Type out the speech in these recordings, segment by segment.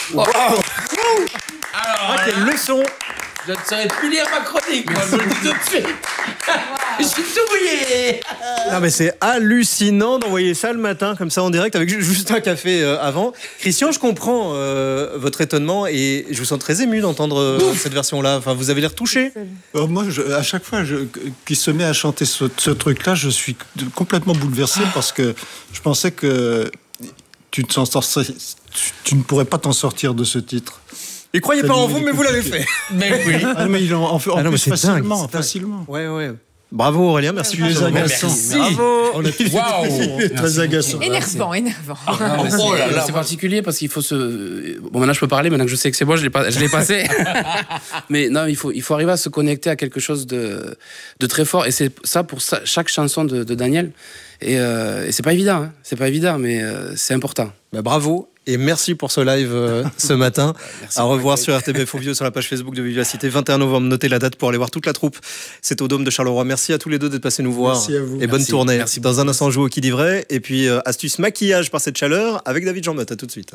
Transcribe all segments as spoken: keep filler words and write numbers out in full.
Wow. Alors, ah, quelle leçon! Je ne saurais plus lire ma chronique, moi, je le dis tout de suite. Je suis tout mouillé. Non, mais c'est hallucinant d'envoyer ça le matin, comme ça en direct, avec juste un café euh, avant. Christian, je comprends euh, votre étonnement et je vous sens très ému d'entendre euh, cette version-là. Enfin, vous avez l'air touché. Alors moi, je, à chaque fois je, qu'il se met à chanter ce, ce truc-là, je suis complètement bouleversé parce que je pensais que tu, ne, tu, tu ne pourrais pas t'en sortir de ce titre. Il croyait pas en vous, mais vous l'avez fait. Mais oui. Ah, mais il en, en fait en ah non, plus facilement, dingue, facilement. Ouais, ouais. Bravo Aurélien, merci. Tu es agaçant. Merci. Bravo. On est Waouh. très agaçant. Énervant, énervant. Ah, oh là là, c'est particulier parce qu'il faut se. Bon, maintenant je peux parler, maintenant que je sais que c'est moi, je l'ai pas, je l'ai passé. Mais non, il faut, il faut arriver à se connecter à quelque chose de, de très fort. Et c'est ça pour ça, chaque chanson de, de Daniel. Et, euh, et c'est pas évident, hein. C'est pas évident, mais euh, c'est important. Bah, bravo. Et merci pour ce live euh, ce matin. Merci à revoir sur R T B F Ovio, sur la page Facebook de Vivacité. vingt et un novembre, notez la date pour aller voir toute la troupe. C'est au Dôme de Charleroi. Merci à tous les deux d'être passés nous voir. Merci à vous. Et bonne Merci. tournée. Merci Dans un instant, on joue au qui dit vrai. Et puis, euh, astuce maquillage par cette chaleur avec David Jean-Motte. À tout de suite.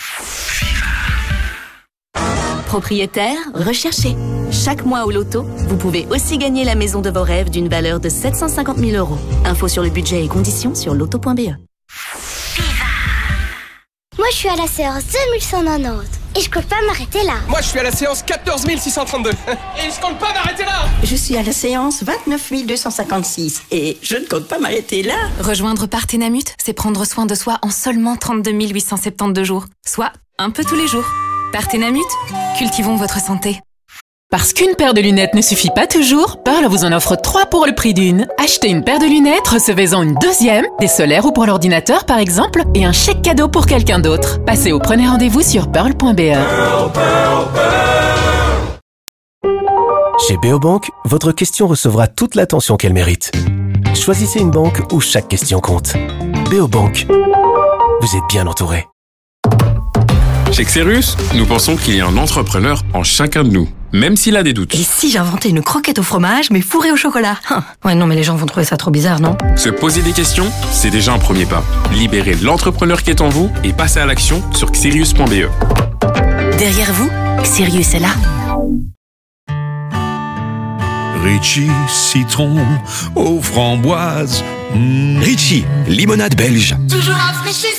Propriétaire, recherché. Chaque mois au loto, vous pouvez aussi gagner la maison de vos rêves d'une valeur de sept cent cinquante mille euros. Info sur le budget et conditions sur loto point b e. Moi, je suis à la séance deux mille cent quatre-vingt-dix et je compte pas m'arrêter là. Moi, je suis à la séance quatorze mille six cent trente-deux et je compte pas m'arrêter là. Je suis à la séance vingt-neuf mille deux cent cinquante-six et je ne compte pas m'arrêter là. Rejoindre Parthénamut, c'est prendre soin de soi en seulement trente-deux mille huit cent soixante-douze jours. Soit un peu tous les jours. Parthénamut, cultivons votre santé. Parce qu'une paire de lunettes ne suffit pas toujours, Pearl vous en offre trois pour le prix d'une. Achetez une paire de lunettes, recevez-en une deuxième, des solaires ou pour l'ordinateur par exemple, et un chèque cadeau pour quelqu'un d'autre. Passez ou prenez rendez-vous sur pearl point b e. Pearl, Pearl, Pearl. Chez Beobank, votre question recevra toute l'attention qu'elle mérite. Choisissez une banque où chaque question compte. Beobank, vous êtes bien entouré. Chez Xerus, nous pensons qu'il y a un entrepreneur en chacun de nous, même s'il a des doutes. Et si j'inventais une croquette au fromage, mais fourrée au chocolat? Hum. Ouais, non, mais les gens vont trouver ça trop bizarre, non? Se poser des questions, c'est déjà un premier pas. Libérez l'entrepreneur qui est en vous et passez à l'action sur xerius point b e. Derrière vous, Sirius est là. Ritchie, citron, aux framboises. Mmh. Ritchie, limonade belge. Toujours rafraîchissant.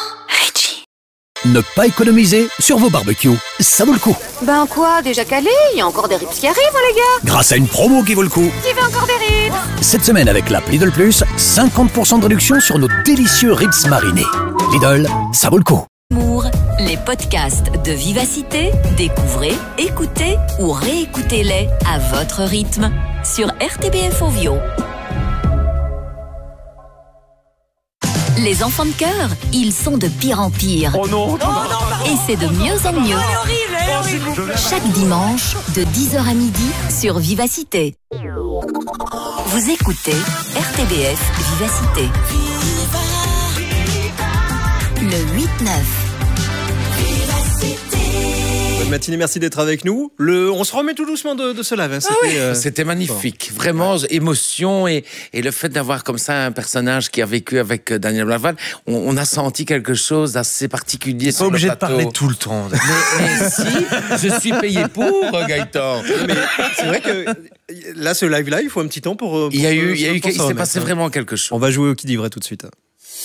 Ne pas économiser sur vos barbecues, ça vaut le coup. Ben quoi, déjà calé? Il y a encore des ribs qui arrivent, hein, les gars. Grâce à une promo qui vaut le coup. Qui veut encore des ribs? Cette semaine avec l'app Lidl Plus, cinquante pour cent de réduction sur nos délicieux ribs marinés. Lidl, ça vaut le coup. Moore, les podcasts de Vivacité, découvrez, écoutez ou réécoutez-les à votre rythme sur R T B F Ovio. Les enfants de cœur, ils sont de pire en pire. Oh non, non, non, non. Et c'est de mieux en mieux. Chaque dimanche, de dix heures à midi, sur Vivacité. Vous écoutez R T B F Vivacité. Le huit neuf. Bonne matinée, merci d'être avec nous. Le, on se remet tout doucement de, de ce live. Hein. C'était, ah oui, euh... c'était magnifique. Bon. Vraiment, émotion et, et le fait d'avoir comme ça un personnage qui a vécu avec Daniel Balavoine, on, on a senti quelque chose d'assez particulier. Pas obligé de parler tout le temps. Mais, mais si, je suis payé pour, Gaëtan. Mais c'est vrai que là, ce live-là, il faut un petit temps pour. pour il y a eu, il y a eu, il s'est passé hein. vraiment quelque chose. On va jouer au qui dit vrai tout de suite.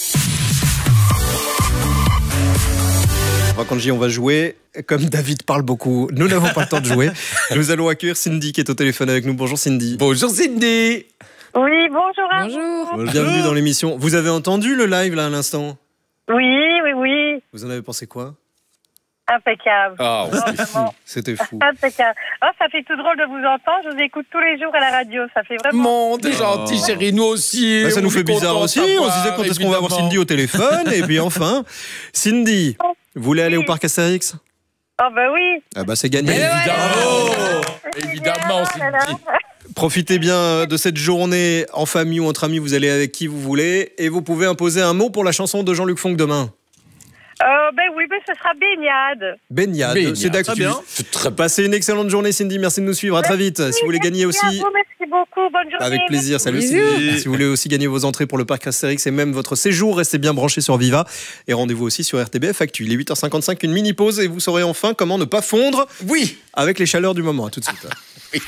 Quand je dis on va jouer, comme David parle beaucoup, nous n'avons pas le temps de jouer. Nous allons accueillir Cindy qui est au téléphone avec nous. Bonjour Cindy. Bonjour Cindy. Oui, bonjour. À bonjour. vous. Bienvenue dans l'émission. Vous avez entendu le live là à l'instant? Oui, oui, oui. Vous en avez pensé quoi? Impeccable. Oh, c'était fou. C'était fou. Impeccable. Oh, ça fait tout drôle de vous entendre. Je vous écoute tous les jours à la radio. Ça fait vraiment. Mon, t'es gentil, chérie. Nous aussi. Bah, ça nous fait bizarre aussi. On se disait quand est-ce qu'on va avoir Cindy au téléphone. Et puis enfin, Cindy, vous voulez aller oui. au parc Astérix? Oh, bah oui. Ah, bah c'est gagné. Évidemment. Évidemment, Cindy. Profitez bien de cette journée en famille ou entre amis. Vous allez avec qui vous voulez. Et vous pouvez imposer un mot pour la chanson de Jean-Luc Fonck demain. Euh, ben oui, ben ce sera baignade. Baignade, Baignade, c'est d'actu. très bien. Très... Passez une excellente journée, Cindy. Merci de nous suivre. À très vite. Si vous voulez gagner aussi. Merci à vous, merci beaucoup. Bonne journée. Avec plaisir. Salut Bisous. Cindy. Si vous voulez aussi gagner vos entrées pour le parc Astérix et même votre séjour, restez bien branchés sur Viva. Et rendez-vous aussi sur R T B F Actu. Il est huit heures cinquante-cinq, une mini pause et vous saurez enfin comment ne pas fondre. Oui. Avec les chaleurs du moment. À tout de suite. Oui.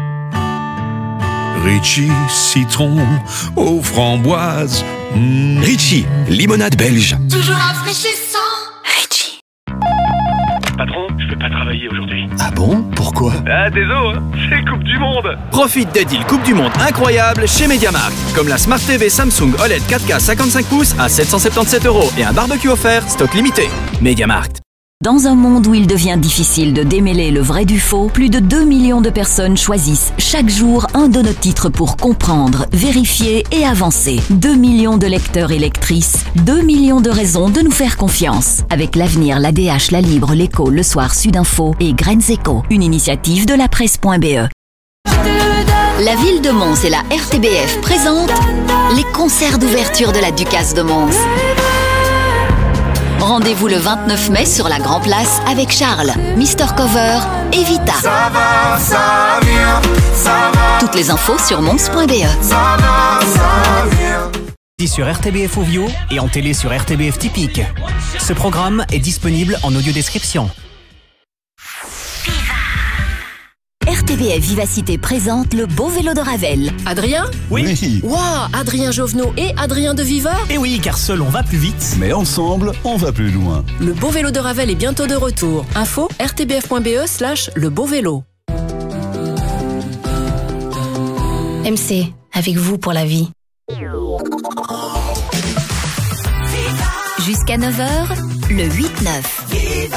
Ritchie citron aux framboises. Mmh. Ritchie, limonade belge. Toujours rafraîchissant. Patron, je peux pas travailler aujourd'hui. Ah bon? Pourquoi? Ah, désolé, hein, c'est Coupe du Monde. Profite des deals Coupe du Monde incroyables chez MediaMarkt. Comme la Smart T V Samsung O L E D quatre K cinquante-cinq pouces à sept cent soixante-dix-sept euros et un barbecue offert, stock limité. MediaMarkt. Dans un monde où il devient difficile de démêler le vrai du faux, plus de deux millions de personnes choisissent chaque jour un de nos titres pour comprendre, vérifier et avancer. deux millions de lecteurs et lectrices, deux millions de raisons de nous faire confiance. Avec l'Avenir, l'A D H, La Libre, l'Écho, Le Soir, Sudinfo et Graines Éco, une initiative de la presse.be. La ville de Mons et la R T B F présentent les concerts d'ouverture de la Ducasse de Mons. Rendez-vous le vingt-neuf mai sur la Grand Place avec Charles, Mister Cover et Vita. Ça va, ça vient, ça va. Toutes les infos sur mons point b e. Ça va, ça vient. Sur R T B F Ovio et en télé sur R T B F Typique. Ce programme est disponible en audio description. R T B F Vivacité présente le beau vélo de Ravel. Adrien? Oui. Waouh, Adrien Jovenot et Adrien de Viva? Et oui, car seul on va plus vite. Mais ensemble, on va plus loin. Le beau vélo de Ravel est bientôt de retour. Info r t b f point b e slash le beau vélo. M C, avec vous pour la vie. Jusqu'à neuf heures, le huit neuf. Viva,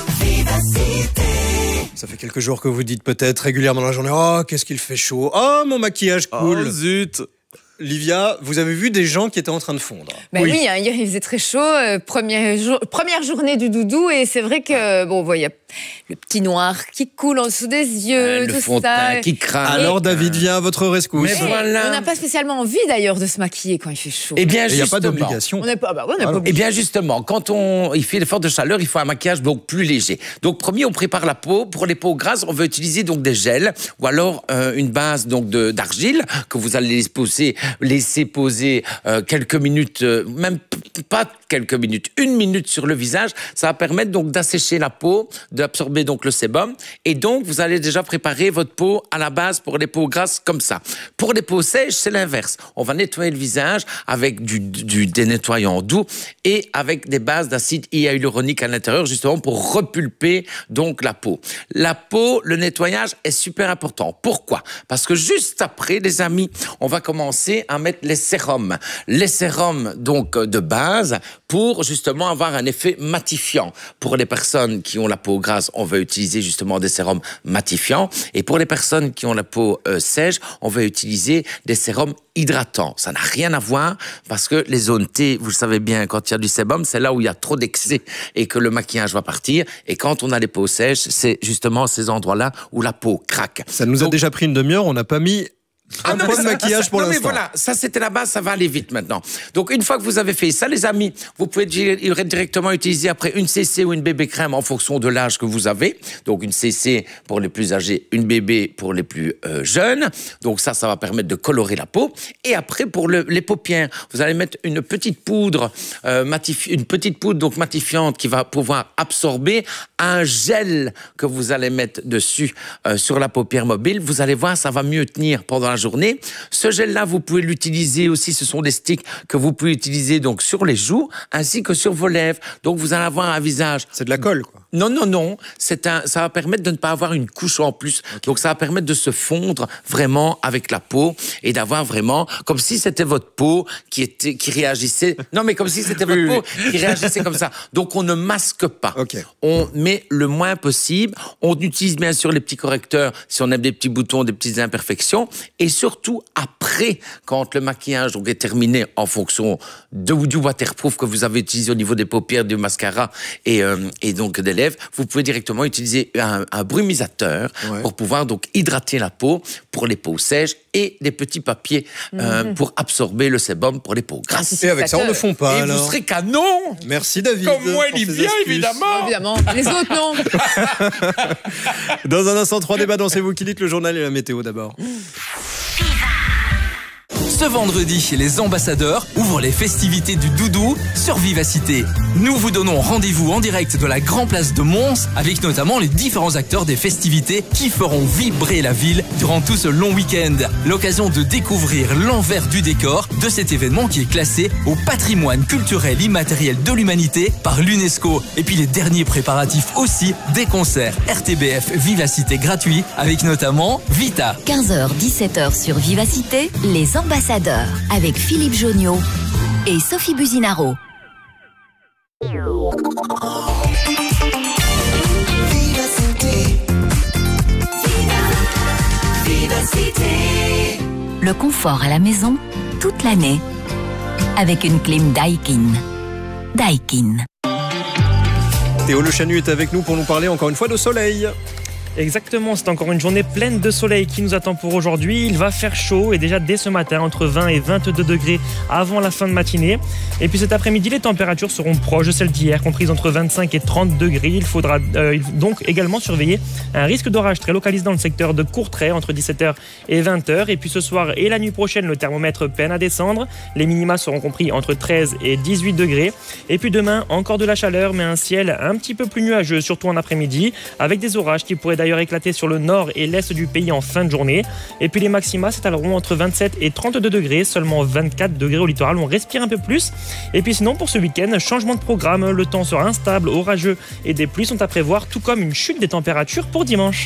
Vivacité. Ça fait quelques jours que vous dites peut-être régulièrement dans la journée « Oh, qu'est-ce qu'il fait chaud. Oh, mon maquillage cool. Oh, zut. » Livia, vous avez vu des gens qui étaient en train de fondre. Ben oui, oui hein, hier il faisait très chaud, euh, première, jour, première journée du doudou, et c'est vrai que, bon, vous voyez, le petit noir qui coule en dessous des yeux, euh, tout le fond de teint qui craint. Alors David vient à votre rescousse. Mais voilà. On n'a pas spécialement envie d'ailleurs de se maquiller quand il fait chaud. Eh bien, il n'y a pas d'obligation. On n'est pas, bah, on n'est pas Eh bien, justement, quand on, il fait l'effort de chaleur, il faut un maquillage donc plus léger. Donc, premier, on prépare la peau. Pour les peaux grasses, on va utiliser donc des gels ou alors euh, une base donc de d'argile que vous allez laisser poser, laisser poser euh, quelques minutes, euh, même pas quelques minutes, une minute sur le visage. Ça va permettre donc d'assécher la peau, d'absorber donc le sébum, et donc vous allez déjà préparer votre peau à la base pour les peaux grasses comme ça. Pour les peaux sèches, c'est l'inverse. On va nettoyer le visage avec du, du dénettoyant doux et avec des bases d'acide hyaluronique à l'intérieur, justement pour repulper donc la peau. La peau, le nettoyage est super important. Pourquoi? Parce que juste après, les amis, on va commencer à mettre les sérums. Les sérums donc de base pour justement avoir un effet matifiant. Pour les personnes qui ont la peau grasse, on va utiliser justement des sérums matifiants. Et pour les personnes qui ont la peau euh, sèche, on va utiliser des sérums hydratants. Ça n'a rien à voir parce que les zones T, vous le savez bien, quand il y a du sébum, c'est là où il y a trop d'excès et que le maquillage va partir. Et quand on a les peaux sèches, c'est justement ces endroits-là où la peau craque. Ça nous a Donc, déjà pris une demi-heure, on n'a pas mis un ah point de maquillage ça, pour non, l'instant. Mais voilà, ça c'était la base, ça va aller vite maintenant. Donc une fois que vous avez fait ça, les amis, vous pouvez directement utiliser après une C C ou une bébé crème en fonction de l'âge que vous avez. Donc une C C pour les plus âgés, une bébé pour les plus euh, jeunes. Donc ça, ça va permettre de colorer la peau. Et après pour le, les paupières, vous allez mettre une petite poudre, euh, matifi- une petite poudre donc matifiante qui va pouvoir absorber un gel que vous allez mettre dessus euh, sur la paupière mobile. Vous allez voir, ça va mieux tenir pendant la journée. Ce gel-là, vous pouvez l'utiliser aussi. Ce sont des sticks que vous pouvez utiliser donc sur les joues ainsi que sur vos lèvres. Donc, vous allez avoir un visage. C'est de la colle, quoi. Non, non, non. C'est un, ça va permettre de ne pas avoir une couche en plus. Okay. Donc, ça va permettre de se fondre vraiment avec la peau et d'avoir vraiment, comme si c'était votre peau qui était, qui réagissait. Non, mais comme si c'était votre oui, peau oui. qui réagissait comme ça. Donc, on ne masque pas. Okay. On met le moins possible. On utilise bien sûr les petits correcteurs si on a des petits boutons, des petites imperfections. Et surtout, après, quand le maquillage donc, est terminé en fonction de, du waterproof que vous avez utilisé au niveau des paupières, du mascara et, euh, et donc des lèvres, vous pouvez directement utiliser un, un brumisateur ouais. pour pouvoir donc hydrater la peau pour les peaux sèches et des petits papiers euh, mmh. pour absorber le sébum pour les peaux grasses. Et avec ça, on ne fond pas. Et alors. vous serez canon. Merci David. Comme moi, Olivia, évidemment. Évidemment. Les autres, non. Dans un instant, trois débats dans C'est vous qui dites, le journal et la météo d'abord. Ce vendredi, les ambassadeurs ouvrent les festivités du doudou sur Vivacité. Nous vous donnons rendez-vous en direct de la Grand Place de Mons avec notamment les différents acteurs des festivités qui feront vibrer la ville durant tout ce long week-end. L'occasion de découvrir l'envers du décor de cet événement qui est classé au patrimoine culturel immatériel de l'humanité par l'UNESCO. Et puis les derniers préparatifs aussi des concerts R T B F Vivacité gratuits avec notamment Vita. quinze heures dix-sept heures sur Vivacité, les ambassadeurs avec Philippe Joniot et Sophie Buzinaro. Le confort à la maison toute l'année avec une clim Daikin. Daikin. Théo Le Chanu est avec nous pour nous parler encore une fois de soleil. Exactement, c'est encore une journée pleine de soleil qui nous attend pour aujourd'hui. Il va faire chaud et déjà dès ce matin entre vingt et vingt-deux degrés avant la fin de matinée. Et puis cet après-midi, les températures seront proches de celles d'hier, comprises entre vingt-cinq et trente degrés. Il faudra euh, donc également surveiller un risque d'orage très localisé dans le secteur de Courtrai entre dix-sept heures et vingt heures. Et puis ce soir et la nuit prochaine, le thermomètre peine à descendre. Les minima seront compris entre treize et dix-huit degrés. Et puis demain, encore de la chaleur, mais un ciel un petit peu plus nuageux, surtout en après-midi, avec des orages qui pourraient d'ailleurs éclater sur le nord et l'est du pays en fin de journée. Et puis les maxima s'étaleront entre vingt-sept et trente-deux degrés, seulement vingt-quatre degrés au littoral, on respire un peu plus. Et puis sinon, pour ce week-end, changement de programme, le temps sera instable, orageux et des pluies sont à prévoir, tout comme une chute des températures pour dimanche.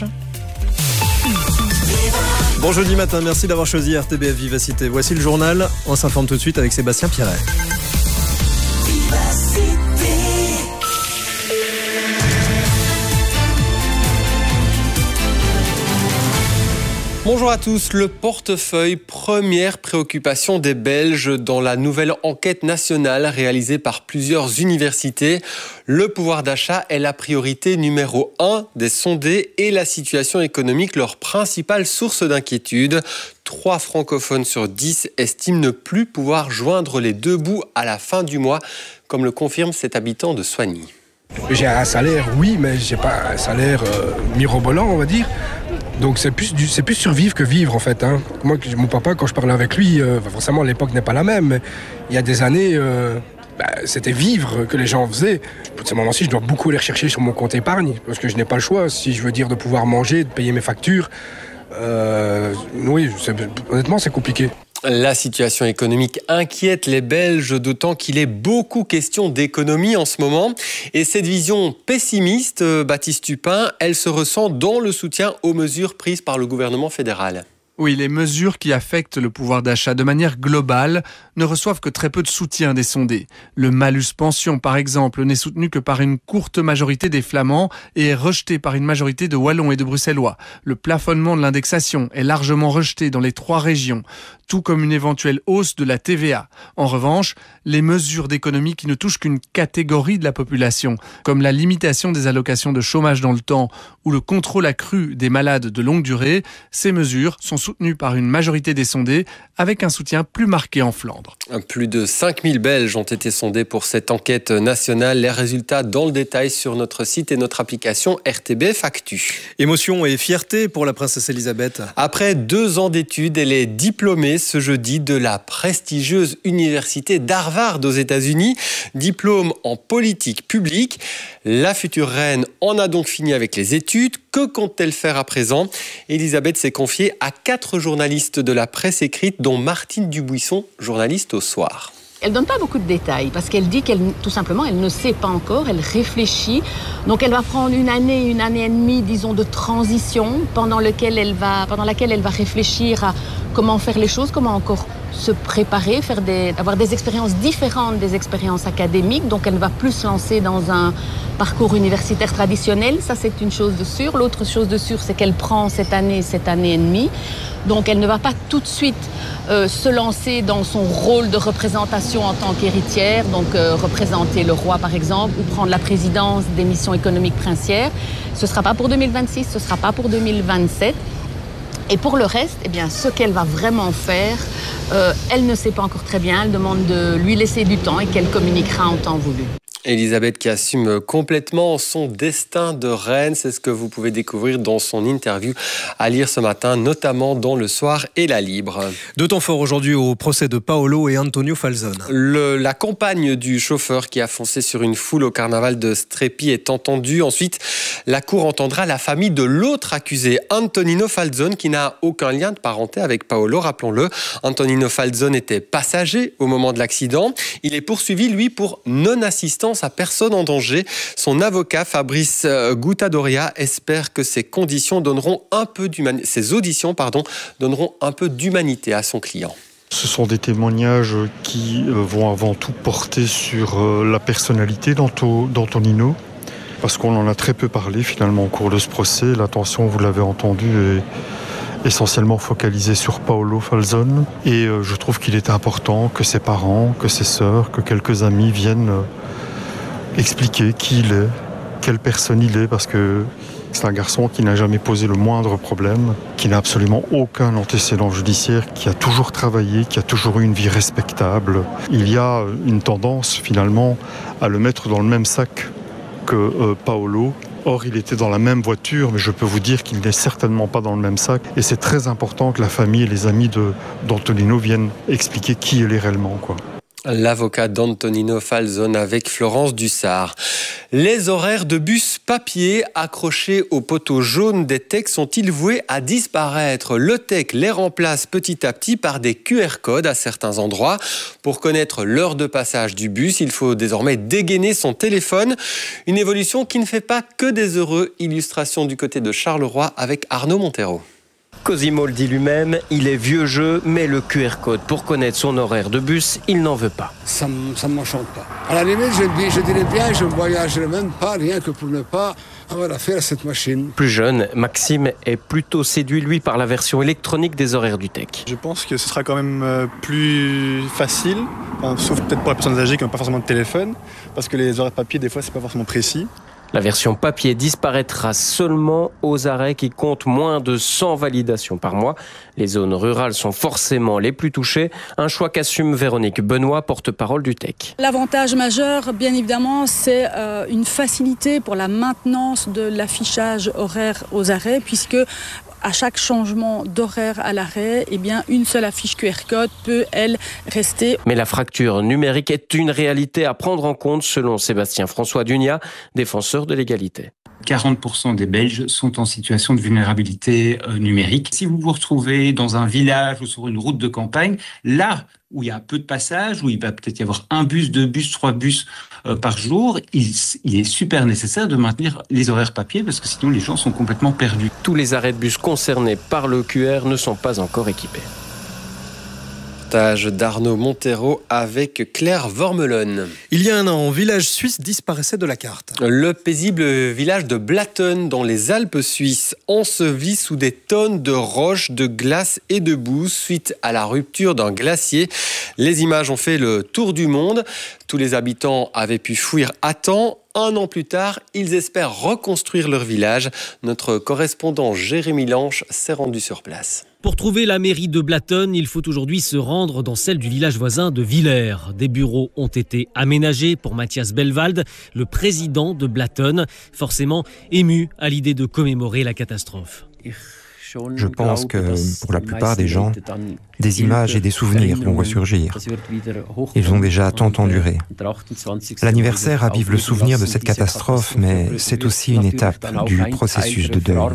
Bon jeudi matin, merci d'avoir choisi R T B F Vivacité. Voici le journal, on s'informe tout de suite avec Sébastien Pierret. Bonjour à tous. Le portefeuille, première préoccupation des Belges dans la nouvelle enquête nationale réalisée par plusieurs universités. Le pouvoir d'achat est la priorité numéro un des sondés et la situation économique leur principale source d'inquiétude. Trois francophones sur dix estiment ne plus pouvoir joindre les deux bouts à la fin du mois, comme le confirme cet habitant de Soigny. J'ai un salaire, oui, mais j'ai pas un salaire euh, mirobolant, on va dire. Donc c'est plus, du, c'est plus survivre que vivre en fait. Hein. Moi, mon papa, quand je parlais avec lui, euh, forcément l'époque n'est pas la même, mais il y a des années, euh, bah, c'était vivre que les gens faisaient. Pour ces moments-ci, je dois beaucoup aller rechercher sur mon compte épargne, parce que je n'ai pas le choix. Si je veux dire de pouvoir manger, de payer mes factures, euh, oui, c'est, honnêtement c'est compliqué. La situation économique inquiète les Belges, d'autant qu'il est beaucoup question d'économie en ce moment. Et cette vision pessimiste, Baptiste Tupin, elle se ressent dans le soutien aux mesures prises par le gouvernement fédéral. Oui, les mesures qui affectent le pouvoir d'achat de manière globale ne reçoivent que très peu de soutien des sondés. Le malus pension, par exemple, n'est soutenu que par une courte majorité des Flamands et est rejeté par une majorité de Wallons et de Bruxellois. Le plafonnement de l'indexation est largement rejeté dans les trois régions, tout comme une éventuelle hausse de la T V A. En revanche, les mesures d'économie qui ne touchent qu'une catégorie de la population, comme la limitation des allocations de chômage dans le temps ou le contrôle accru des malades de longue durée, ces mesures sont soutenues par une majorité des sondés, avec un soutien plus marqué en Flandre. Plus de cinq mille Belges ont été sondés pour cette enquête nationale. Les résultats dans le détail sur notre site et notre application R T B F Actu. Émotion et fierté pour la princesse Elisabeth. Après deux ans d'études, elle est diplômée ce jeudi de la prestigieuse université d'Harvard aux États-Unis. Diplôme en politique publique. La future reine en a donc fini avec les études. Que compte-t-elle faire à présent ? Elisabeth s'est confiée à quatre journalistes de la presse écrite, dont Martine Dubuisson, journaliste au Soir. Elle ne donne pas beaucoup de détails parce qu'elle dit qu'elle, tout simplement, elle ne sait pas encore, elle réfléchit. Donc elle va prendre une année, une année et demie, disons, de transition pendant, lequel elle va, pendant laquelle elle va réfléchir à comment faire les choses, comment encore se préparer, faire des, avoir des expériences différentes des expériences académiques. Donc elle va plus se lancer dans un, parcours universitaire traditionnel, ça c'est une chose de sûre. L'autre chose de sûre, c'est qu'elle prend cette année, cette année et demie. Donc elle ne va pas tout de suite euh, se lancer dans son rôle de représentation en tant qu'héritière, donc euh, représenter le roi par exemple, ou prendre la présidence des missions économiques princières. Ce ne sera pas pour deux mille vingt-six, ce ne sera pas pour deux mille vingt-sept. Et pour le reste, eh bien, ce qu'elle va vraiment faire, euh, elle ne sait pas encore très bien. Elle demande de lui laisser du temps et qu'elle communiquera en temps voulu. Elisabeth qui assume complètement son destin de reine, c'est ce que vous pouvez découvrir dans son interview à lire ce matin, notamment dans Le Soir et La Libre. Deux temps forts aujourd'hui au procès de Paolo et Antonio Falzone. Le, la compagne du chauffeur qui a foncé sur une foule au carnaval de Strepi est entendue. Ensuite, la cour entendra la famille de l'autre accusé, Antonino Falzone, qui n'a aucun lien de parenté avec Paolo, rappelons-le. Antonino Falzone était passager au moment de l'accident. Il est poursuivi, lui, pour non-assistance à personne en danger. Son avocat, Fabrice Guttadoria, espère que ces conditions donneront un peu d'humanité, ces auditions, pardon, donneront un peu d'humanité à son client. Ce sont des témoignages qui vont avant tout porter sur la personnalité d'Antonino, parce qu'on en a très peu parlé finalement au cours de ce procès. L'attention, vous l'avez entendu, est essentiellement focalisée sur Paolo Falzone. Et je trouve qu'il est important que ses parents, que ses sœurs, que quelques amis viennent expliquer qui il est, quelle personne il est, parce que c'est un garçon qui n'a jamais posé le moindre problème, qui n'a absolument aucun antécédent judiciaire, qui a toujours travaillé, qui a toujours eu une vie respectable. Il y a une tendance finalement à le mettre dans le même sac que euh, Paolo. Or, il était dans la même voiture, mais je peux vous dire qu'il n'est certainement pas dans le même sac. Et c'est très important que la famille et les amis de, d'Antonino viennent expliquer qui il est réellement, quoi. L'avocat d'Antonino Falzone avec Florence Dussard. Les horaires de bus papier accrochés au poteau jaune des T E C sont-ils voués à disparaître? Le T E C les remplace petit à petit par des Q R codes à certains endroits. Pour connaître l'heure de passage du bus, il faut désormais dégainer son téléphone. Une évolution qui ne fait pas que des heureux. Illustration du côté de Charleroi avec Arnaud Montero. Cosimo le dit lui-même, il est vieux jeu, mais le Q R code pour connaître son horaire de bus, il n'en veut pas. Ça ne m'enchante pas. À la limite, je, je dirais bien, je ne voyagerai même pas, rien que pour ne pas avoir affaire à cette machine. Plus jeune, Maxime est plutôt séduit, lui, par la version électronique des horaires du T E C. Je pense que ce sera quand même plus facile, enfin, sauf peut-être pour les personnes âgées qui n'ont pas forcément de téléphone, parce que les horaires papier, des fois, c'est pas forcément précis. La version papier disparaîtra seulement aux arrêts qui comptent moins de cent validations par mois. Les zones rurales sont forcément les plus touchées. Un choix qu'assume Véronique Benoît, porte-parole du T E C. L'avantage majeur, bien évidemment, c'est euh, une facilité pour la maintenance de l'affichage horaire aux arrêts, puisque à chaque changement d'horaire à l'arrêt, eh bien, une seule affiche Q R code peut, elle, rester. Mais la fracture numérique est une réalité à prendre en compte, selon Sébastien François Dunia, défenseur de l'égalité. quarante pour cent des Belges sont en situation de vulnérabilité euh, numérique. Si vous vous retrouvez dans un village ou sur une route de campagne, là où il y a peu de passages, où il va peut-être y avoir un bus, deux bus, trois bus euh, par jour, il, il est super nécessaire de maintenir les horaires papier parce que sinon les gens sont complètement perdus. Tous les arrêts de bus concernés par le Q R ne sont pas encore équipés. D'Arnaud Montero avec Claire Vormelon. Il y a un an, un village suisse disparaissait de la carte. Le paisible village de Blatten, dans les Alpes suisses, enseveli sous des tonnes de roches, de glace et de boue suite à la rupture d'un glacier. Les images ont fait le tour du monde. Tous les habitants avaient pu fuir à temps. Un an plus tard, ils espèrent reconstruire leur village. Notre correspondant Jérémy Lanche s'est rendu sur place. Pour trouver la mairie de Blatten, il faut aujourd'hui se rendre dans celle du village voisin de Villers. Des bureaux ont été aménagés pour Mathias Belwald, le président de Blatten, forcément ému à l'idée de commémorer la catastrophe. Je pense que pour la plupart des gens, des images et des souvenirs vont ressurgir. Ils ont déjà tant enduré. L'anniversaire ravive le souvenir de cette catastrophe, mais c'est aussi une étape du processus de deuil.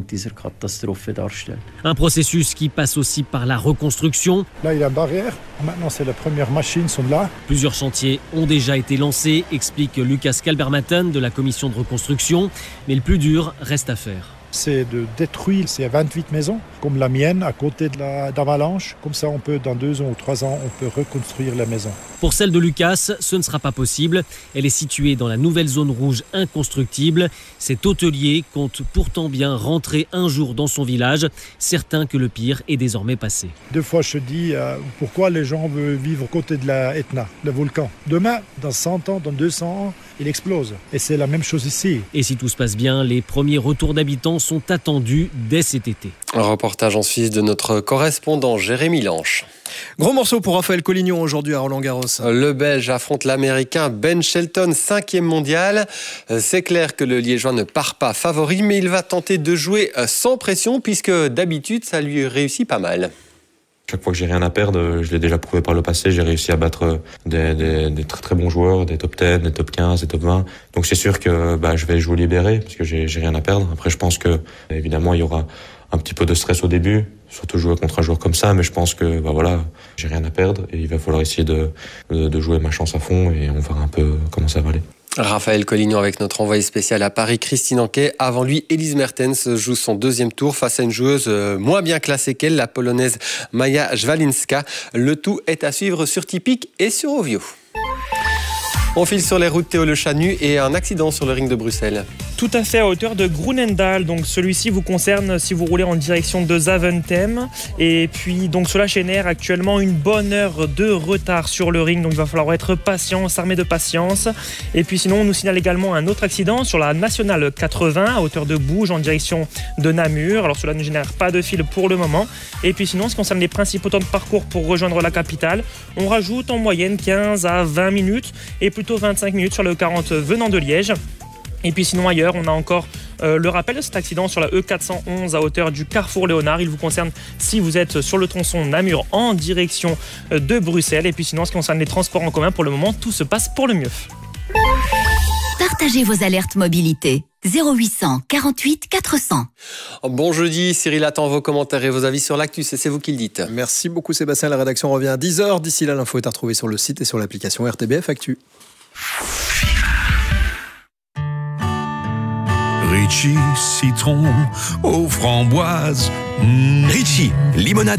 Un processus qui passe aussi par la reconstruction. Là, il y a la barrière. Maintenant, c'est les premières machines sont là. Plusieurs chantiers ont déjà été lancés, explique Lucas Kalbermatten de la commission de reconstruction. Mais le plus dur reste à faire. c'est de détruire ces vingt-huit maisons, comme la mienne, à côté de la, d'Avalanche. Comme ça, on peut, dans deux ans ou trois ans, on peut reconstruire la maison. Pour celle de Lucas, ce ne sera pas possible. Elle est située dans la nouvelle zone rouge inconstructible. Cet hôtelier compte pourtant bien rentrer un jour dans son village, certain que le pire est désormais passé. Deux fois, je dis, euh, pourquoi les gens veulent vivre à côté de la Etna, le volcan. Demain, dans cent ans, dans deux cents ans, il explose. Et c'est la même chose ici. Et si tout se passe bien, les premiers retours d'habitants sont attendus dès cet été. Un reportage en Suisse de notre correspondant Jérémy Lanche. Gros morceau pour Raphaël Collignon aujourd'hui à Roland-Garros. Le Belge affronte l'Américain Ben Shelton, cinquième mondial. C'est clair que le Liégeois ne part pas favori, mais il va tenter de jouer sans pression puisque d'habitude ça lui réussit pas mal. Chaque fois que j'ai rien à perdre, je l'ai déjà prouvé par le passé, j'ai réussi à battre des, des, des très très bons joueurs, des top dix, des top quinze, des top vingt. Donc c'est sûr que bah, je vais jouer libéré parce que j'ai, j'ai rien à perdre. Après je pense que évidemment il y aura un petit peu de stress au début, surtout jouer contre un joueur comme ça, mais je pense que bah voilà, j'ai rien à perdre et il va falloir essayer de, de, de jouer ma chance à fond et on verra un peu comment ça va aller. Raphaël Collignon avec notre envoyé spécial à Paris, Christine Anquet. Avant lui, Elise Mertens joue son deuxième tour face à une joueuse moins bien classée qu'elle, la polonaise Maja Zwalinska. Le tout est à suivre sur Tipic et sur Ovio. On file sur les routes Théo Le Chanu et un accident sur le ring de Bruxelles. Tout à fait à hauteur de Groenendaal. Donc celui-ci vous concerne si vous roulez en direction de Zaventem. Et puis donc cela génère actuellement une bonne heure de retard sur le ring. Donc il va falloir être patient, s'armer de patience. Et puis sinon on nous signale également un autre accident sur la nationale quatre-vingts à hauteur de Bouge en direction de Namur. Alors cela ne génère pas de fil pour le moment. Et puis sinon ce qui concerne les principaux temps de parcours pour rejoindre la capitale, on rajoute en moyenne quinze à vingt minutes et plutôt vingt-cinq minutes sur le quarante venant de Liège. Et puis sinon ailleurs, on a encore euh, le rappel de cet accident sur la E quatre cent onze à hauteur du Carrefour Léonard. Il vous concerne si vous êtes sur le tronçon Namur en direction de Bruxelles. Et puis sinon, en ce qui concerne les transports en commun, pour le moment, tout se passe pour le mieux. Partagez vos alertes mobilité. zéro huit cent quarante-huit quatre cents. Bon jeudi, Cyril attend vos commentaires et vos avis sur l'actu, c'est vous qui le dites. Merci beaucoup Sébastien, la rédaction revient à dix heures. D'ici là, l'info est à retrouver sur le site et sur l'application R T B F Actu. Ritchie, citron aux framboises. Mmh. Ritchie, limonade